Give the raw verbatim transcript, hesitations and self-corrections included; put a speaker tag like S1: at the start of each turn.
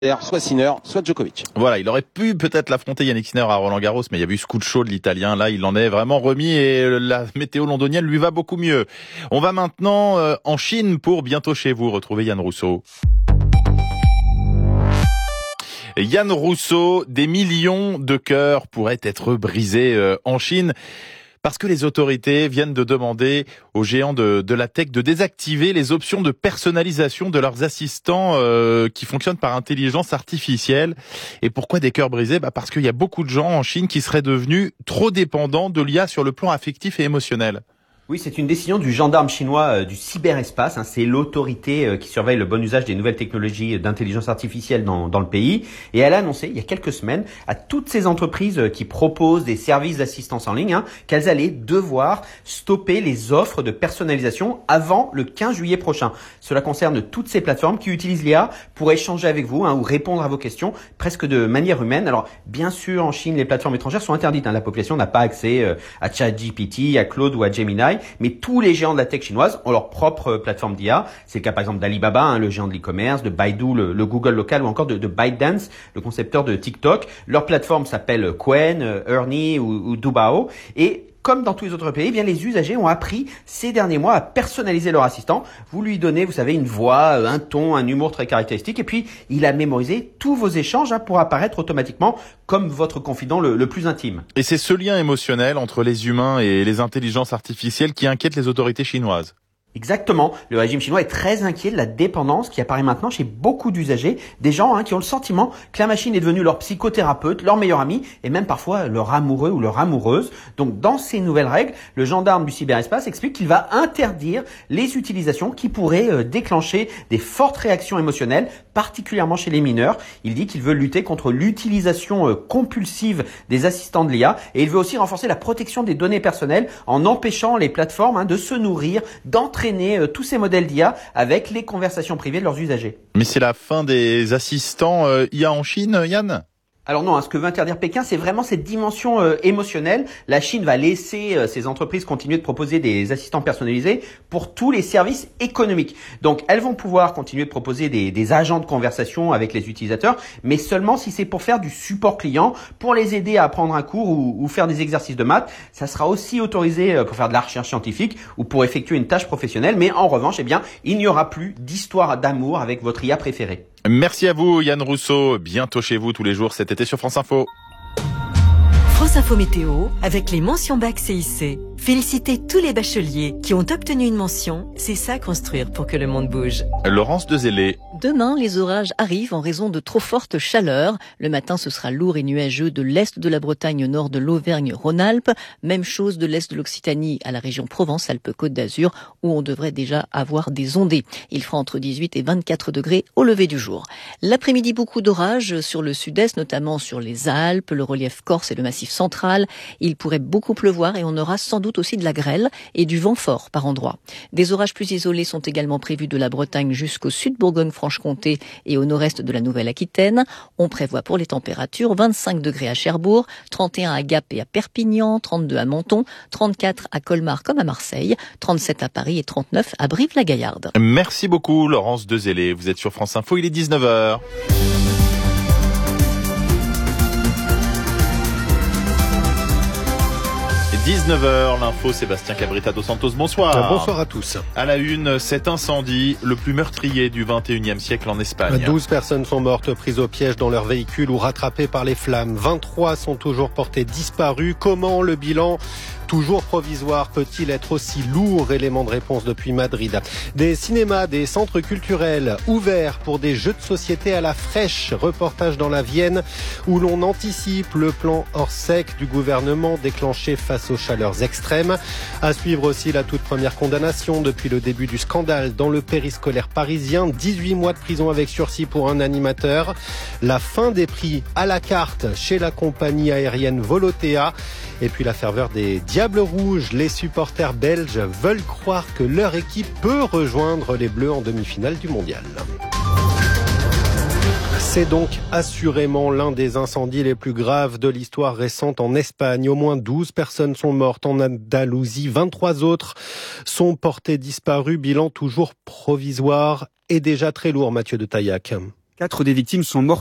S1: soit Sinner, soit Djokovic.
S2: Voilà, il aurait pu peut-être l'affronter Yannick Sinner à Roland-Garros, mais il y a eu ce coup de chaud de l'Italien. Là, il en est vraiment remis et la météo londonienne lui va beaucoup mieux. On va maintenant euh, en Chine pour Bientôt chez vous retrouver Yann Rousseau. Yann Rousseau, des millions de cœurs pourraient être brisés euh, en Chine. Parce que les autorités viennent de demander aux géants de, de la tech de désactiver les options de personnalisation de leurs assistants euh, qui fonctionnent par intelligence artificielle. Et pourquoi des cœurs brisés ? Bah parce qu'il y a beaucoup de gens en Chine qui seraient devenus trop dépendants de l'I A sur le plan affectif et émotionnel.
S3: Oui, c'est une décision du gendarme chinois euh, du cyberespace. Hein, c'est l'autorité euh, qui surveille le bon usage des nouvelles technologies d'intelligence artificielle dans, dans le pays. Et elle a annoncé il y a quelques semaines à toutes ces entreprises euh, qui proposent des services d'assistance en ligne hein, qu'elles allaient devoir stopper les offres de personnalisation avant le quinze juillet prochain. Cela concerne toutes ces plateformes qui utilisent l'I A pour échanger avec vous hein, ou répondre à vos questions presque de manière humaine. Alors, bien sûr, en Chine, les plateformes étrangères sont interdites. Hein, la population n'a pas accès euh, à ChatGPT, à Claude ou à Gemini. Mais tous les géants de la tech chinoise ont leur propre plateforme d'I A. C'est le cas par exemple d'Alibaba, hein, le géant de l'e-commerce, de Baidu, le, le Google local ou encore de, de ByteDance, le concepteur de TikTok. Leur plateforme s'appelle Qwen, Ernie ou, ou Dubao. Et comme dans tous les autres pays, eh bien les usagers ont appris ces derniers mois à personnaliser leur assistant. Vous lui donnez, vous savez, une voix, un ton, un humour très caractéristique, et puis il a mémorisé tous vos échanges hein, pour apparaître automatiquement comme votre confident le, le plus intime.
S2: Et c'est ce lien émotionnel entre les humains et les intelligences artificielles qui inquiète les autorités chinoises.
S3: Exactement. Le régime chinois est très inquiet de la dépendance qui apparaît maintenant chez beaucoup d'usagers, des gens hein, qui ont le sentiment que la machine est devenue leur psychothérapeute, leur meilleur ami et même parfois leur amoureux ou leur amoureuse. Donc dans ces nouvelles règles, le gendarme du cyberespace explique qu'il va interdire les utilisations qui pourraient euh, déclencher des fortes réactions émotionnelles, particulièrement chez les mineurs. Il dit qu'il veut lutter contre l'utilisation euh, compulsive des assistants de l'I A et il veut aussi renforcer la protection des données personnelles en empêchant les plateformes hein, de se nourrir, d'entraîner traîner tous ces modèles d'I A avec les conversations privées de leurs usagers.
S2: Mais c'est la fin des assistants euh, I A en Chine, Yann ?
S3: Alors non, hein, ce que veut interdire Pékin, c'est vraiment cette dimension euh, émotionnelle. La Chine va laisser euh, ces entreprises continuer de proposer des assistants personnalisés pour tous les services économiques. Donc elles vont pouvoir continuer de proposer des, des agents de conversation avec les utilisateurs, mais seulement si c'est pour faire du support client, pour les aider à apprendre un cours ou, ou faire des exercices de maths. Ça sera aussi autorisé euh, pour faire de la recherche scientifique ou pour effectuer une tâche professionnelle. Mais en revanche, eh bien, il n'y aura plus d'histoire d'amour avec votre I A préférée.
S2: Merci à vous Yann Rousseau, bientôt chez vous tous les jours cet été sur France Info.
S4: France Info Météo avec les mentions bac C I C. Félicitez tous les bacheliers qui ont obtenu une mention, c'est ça construire pour que le monde bouge.
S2: Laurence Dezellé.
S5: Demain, les orages arrivent en raison de trop forte chaleur. Le matin, ce sera lourd et nuageux de l'est de la Bretagne au nord de l'Auvergne-Rhône-Alpes. Même chose de l'est de l'Occitanie à la région Provence-Alpes-Côte d'Azur où on devrait déjà avoir des ondées. Il fera entre dix-huit et vingt-quatre degrés au lever du jour. L'après-midi, beaucoup d'orages sur le sud-est, notamment sur les Alpes, le relief corse et le massif central. Il pourrait beaucoup pleuvoir et on aura sans doute aussi de la grêle et du vent fort par endroits. Des orages plus isolés sont également prévus de la Bretagne jusqu'au sud Bourgogne-Franche-Comté et au nord-est de la Nouvelle-Aquitaine. On prévoit pour les températures vingt-cinq degrés à Cherbourg, trente et un à Gap et à Perpignan, trente-deux à Menton, trente-quatre à Colmar comme à Marseille, trente-sept à Paris et trente-neuf à Brive-la-Gaillarde.
S2: Merci beaucoup Laurence Dezellé, vous êtes sur France Info, il est dix-neuf heures. dix-neuf heures, l'info, Sébastien Cabrita dos Santos, bonsoir.
S6: Bonsoir à tous.
S2: À la une, cet incendie, le plus meurtrier du vingt et unième siècle en Espagne.
S6: douze personnes sont mortes prises au piège dans leur véhicule ou rattrapées par les flammes. vingt-trois sont toujours portées disparues. Comment le bilan toujours provisoire peut-il être aussi lourd? Élément de réponse depuis Madrid. Des cinémas, des centres culturels ouverts pour des jeux de société à la fraîche. Reportage dans la Vienne où l'on anticipe le plan hors sec du gouvernement déclenché face aux chaleurs extrêmes. À suivre aussi la toute première condamnation depuis le début du scandale dans le périscolaire parisien. dix-huit mois de prison avec sursis pour un animateur. La fin des prix à la carte chez la compagnie aérienne Volotea. Et puis la ferveur des Diables Rouges. Les supporters belges veulent croire que leur équipe peut rejoindre les Bleus en demi-finale du mondial. C'est donc assurément l'un des incendies les plus graves de l'histoire récente en Espagne. Au moins douze personnes sont mortes en Andalousie, vingt-trois autres sont portées disparues. Bilan toujours provisoire et déjà très lourd, Mathieu de Taillac.
S7: Quatre des victimes sont mortes